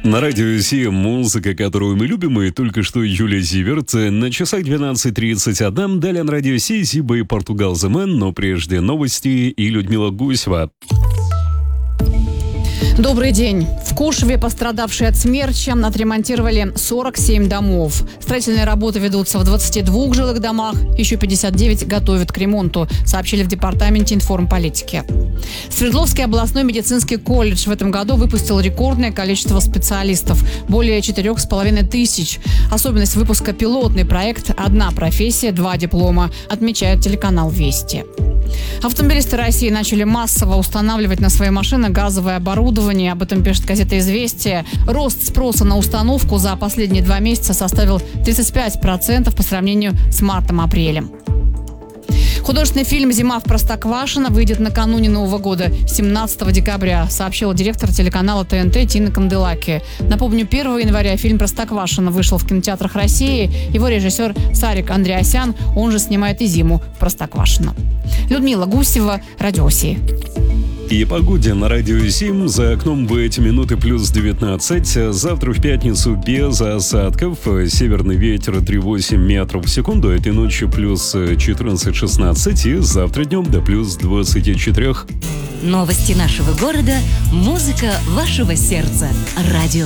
На радио «Си» музыка, которую мы любим, и только что Юлия Зиверт. На часах 12:31. Далее на радио «Си» Зиба и Португал The Man, но прежде новости и Людмила Гусева. Добрый день. В Кушве, пострадавшие от смерча, отремонтировали 47 домов. Строительные работы ведутся в 22 жилых домах, еще 59 готовят к ремонту, сообщили в Департаменте информполитики. Свердловский областной медицинский колледж в этом году выпустил рекордное количество специалистов – более 4500. Особенность выпуска – пилотный проект «Одна профессия, два диплома», отмечает телеканал «Вести». Автомобилисты России начали массово устанавливать на свои машины газовое оборудование. Об этом пишет газета «Известия». Рост спроса на установку за последние 2 месяца составил 35% по сравнению с мартом-апрелем. Художественный фильм «Зима в Простоквашино» выйдет накануне Нового года, 17 декабря, сообщила директор телеканала ТНТ Тина Канделаки. Напомню, 1 января фильм «Простоквашино» вышел в кинотеатрах России. Его режиссер Сарик Андреасян, он же снимает и «Зиму в Простоквашино». Людмила Гусева, Радио «Си». И погоде на радио 7. За окном в эти минуты плюс 19. Завтра в пятницу без осадков. Северный ветер 3,8 метров в секунду. Этой ночью плюс 14-16. И завтра днем до плюс 24. Новости нашего города. Музыка вашего сердца. Радио